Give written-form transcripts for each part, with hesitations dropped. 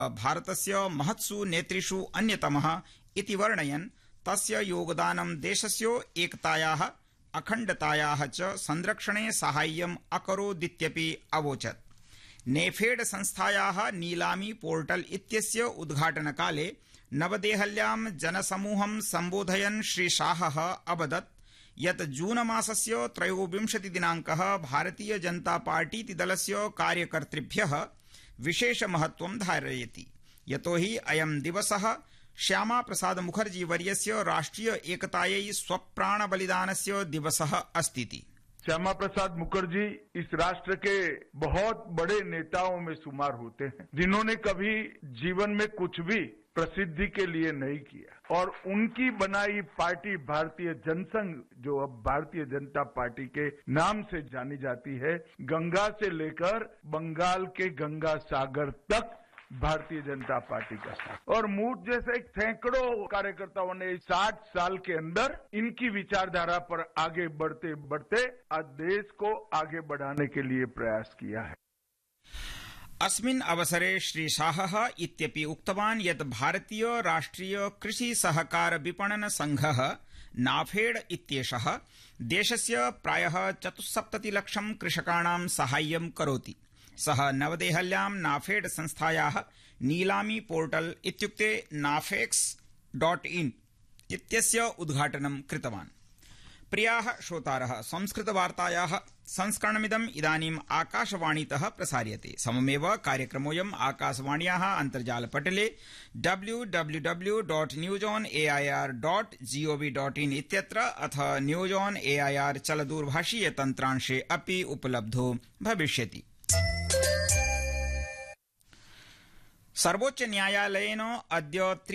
भारतस्य महत्सु नेतृषु अन्यतमः इति वर्णयन् तस्य योगदानं देशस्य एकतायाः अखण्डतायाः च संरक्षणे साहाय्यम् अकरोदित्यपि अवोचत्। नेफेड संस्थायाः नीलामी पोर्टल इत्यस्य उद्घाटनकाले नवदेहल्यां जनसमूहं सम्बोधयन् श्री शाहः अवदत् यत् जून मासस्य 23 दिनाङ्कः भारतीय जनता पार्टीति दलस्य कार्यकर्तृभ्यः विशेष महत्वं धारयति, यतोहि अयं दिवसः श्यामा प्रसाद मुखर्जी वर्यस्य राष्ट्रिय एकतायै स्वप्राण बलिदानस्य दिवसः अस्ति। श्यामा प्रसाद मुखर्जी इस राष्ट्र के बहुत बड़े नेताओं में शुमार होते हैं, जिन्होंने कभी जीवन में कुछ भी प्रसिद्धि के लिए नहीं किया और उनकी बनाई पार्टी भारतीय जनसंघ, जो अब भारतीय जनता पार्टी के नाम से जानी जाती है, गंगा से लेकर बंगाल के गंगा सागर तक भारतीय जनता पार्टी का साथ और मुझ जैसे सैकड़ों कार्यकर्ताओं ने 60 साल के अंदर इनकी विचारधारा पर आगे बढ़ते बढ़ते आज देश को आगे बढ़ाने के लिए प्रयास किया है। अस्मिन् अवसरे श्री शाहः इत्यपि उक्तवान् यत् भारतीय राष्ट्रिय कृषि सहकार विपणन संघः नाफेड इत्येषः देशस्य प्रायः 74 लक्षं कृषकाणां साहाय्यं करोति। सः नवदेहल्यां नाफेड संस्थायाः नीलामी पोर्टल इत्युक्ते nafex.in इत्यस्य उद्घाटनं कृतवान्। प्रियाः श्रोतारः, संस्कृतवार्तायाः संस्करणमिदम् इदानीम् आकाशवाणीतः प्रसार्यते। सममेव कार्यक्रमोऽयम् आकाशवाण्याः अन्तर्जालपटले www.newsonair.gov.in इत्यत्र अथ न्यूज ऑन एआईआर चलदूरभाषीय तन्त्रांशे अपि उपलब्धो भविष्यति। सर्वोच्च न्यायालयेन अद्य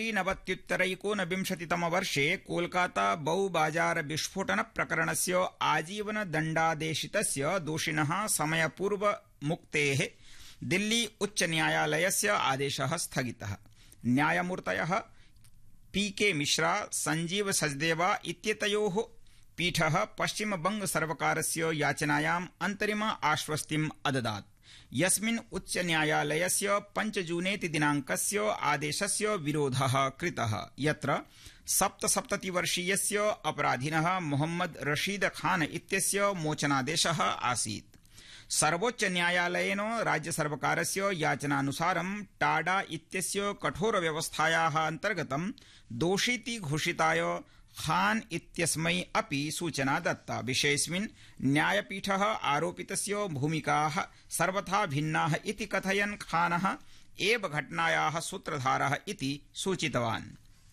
93-तमवर्षे कोलकाता बहुबाजार विस्फोटन प्रकरणस्य आजीवन दण्डादेशितस्य दोषिणः समयपूर्व मुक्तेः दिल्ली उच्च न्यायालयस्य आदेशः स्थगितः। न्यायमूर्तयः पीके मिश्रा, संजीव सचदेवा इत्येतयोः पीठः पश्चिमबंग सर्वकारस्य याचनायाम् अन्तरिम आश्वस्तिम् अददात्, यस्मिन् उच्च न्यायालयस्य 5 जूनेति दिनाङ्कस्य आदेशस्य विरोधः कृतः, यत्र 77 वर्षीयस्य अपराधिनः मोहम्मद रशीद खान इत्यस्य मोचनादेशः आसीत्। सर्वोच्च न्यायालयेन राज्य सर्वकारस्य याचनानुसारं टाडा इत्यस्य कठोर व्यवस्थायाः अन्तर्गतं दोषीति घोषिताय खान इत्यस्मै अपि सूचना दत्ता। विषयेऽस्मिन् न्यायपीठः आरोपितस्य भूमिकाः सर्वथा भिन्नाः इति कथयन् खानः एव घटनायाः सूत्रधारः इति सूचितवान्।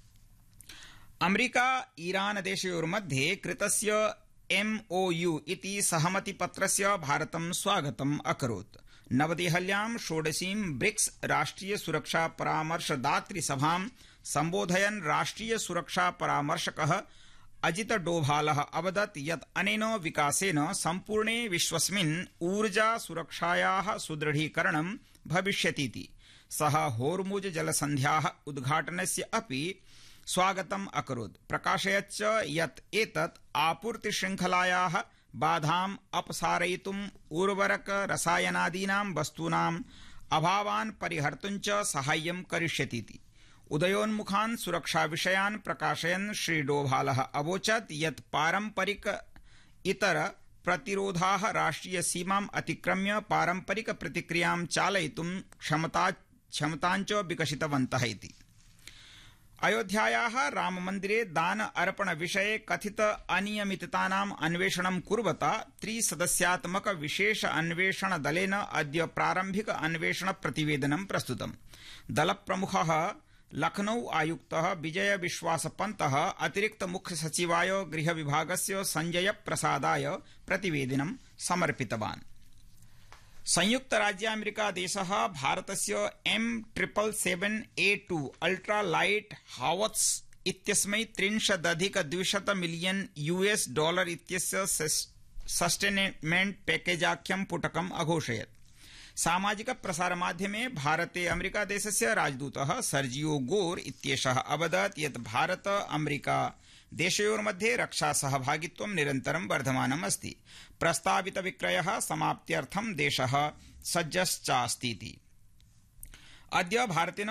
अमेरिका ईरान देशयोर्मध्ये कृतस्य MOU इति सहमतिपत्रस्य भारतं स्वागतम् अकरोत्। नवदेहल्यां 16वीं ब्रिक्स राष्ट्रिय सुरक्षा परामर्शदातृ सभां सम्बोधयन् राष्ट्रिय सुरक्षा परामर्शकः अजित डोभालः अवदत् यत् अनेन विकासेन सम्पूर्णे विश्वस्मिन् ऊर्जा सुरक्षायाः सुदृढीकरणं भविष्यतीति। सः होर्मुज जलसन्ध्याः उद्घाटनस्य अपि स्वागतम् अकरोत्, प्रकाशयच्च यत् एतत् आपूर्ति श्रृंखलायाः बाधाम् अपसारयितुम् उर्वरक रसायनादीनां वस्तूनाम् अभावान् परिहर्तुं च साहाय्यं करिष्यतीति। उदयोन्मुखान् सुरक्षा विषयान् प्रकाशयन् श्री डोभालः अवोचत् यत् पारम्परिक इतर प्रतिरोधाः राष्ट्रिय सीमाम् अतिक्रम्य पारम्परिक प्रतिक्रियां चालयितुं क्षमताञ्च विकसितवन्तः इति। अयोध्यायाः राममन्दिरे दान अर्पण विषये कथित अनियमिततानाम् अन्वेषणं कुर्वता 3 सदस्यात्मक विशेष अन्वेषण दलेन अद्य प्रारम्भिक अन्वेषण प्रतिवेदनं प्रस्तुतम्। दलप्रमुखः लखनऊ आयुक्तः विजय विश्वास पन्तः अतिरिक्त मुख्य सचिवाय गृह विभागस्य संजय प्रसादाय प्रतिवेदनं समर्पितवान्। संयुक्त राज्य अमेरिका देशः भारतस्य M777A2 अल्ट्रा लाइट हावत्स इत्यस्मै $300 मिलियन इत्यस्य सस्टेनेमेंट पैकेजाख्यं पुटकम् अघोषयत्। सामाजिक प्रसारमाध्यमे भारते अमेरिका देशस्य राजदूतः सर्जियो गोर इत्येषः अवदत् यत् भारत अमेरिका देशयोर्मध्ये रक्षा सहभागित्वं निरन्तरं वर्धमानम् अस्ति। प्रस्तावित विक्रयः समाप्त्यर्थं देशः सज्जश्चास्तीति। अद्य भारतेन